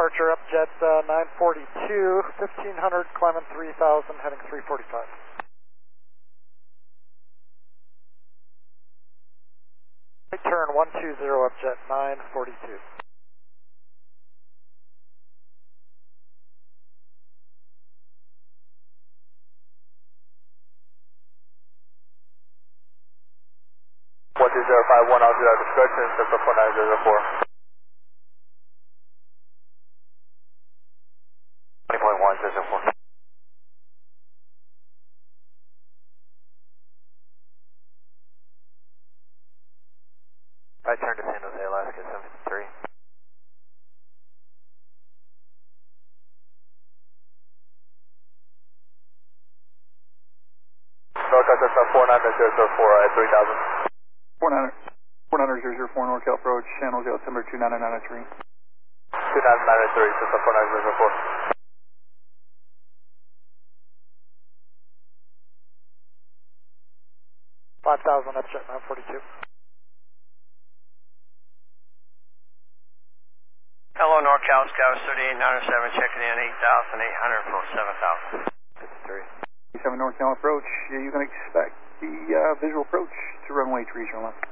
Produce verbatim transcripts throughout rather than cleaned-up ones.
departure up jet uh, nine forty-two, fifteen hundred, climbing three thousand, heading three forty-five. Right turn one two zero up jet nine forty-two. one two zero five one, I'll do that description, Central four nine zero four. twenty point one zero four. Right turn to San Jose, Alaska, seven three. Northwest Cessna four nine zero zero four at three thousand. four nine zero zero four NorCal approach, San Jose, altimeter two nine nine three. two nine nine three, Cessna four nine zero zero four. five thousand up jet nine forty-two. Hello, NorCal, Scout thirty-eight ninety-seven, checking in eight thousand eight hundred for seven thousand. fifty-three. seven NorCal approach, yeah, you can expect the uh, visual approach to runway three zero left.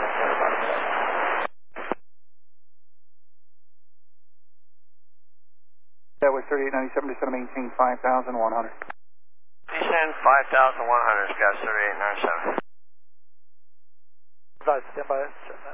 That was thirty-eight ninety-seven, descend to maintain five thousand one hundred. Descend five thousand one hundred, Scout thirty-eight ninety-seven. Advise, stand by, jet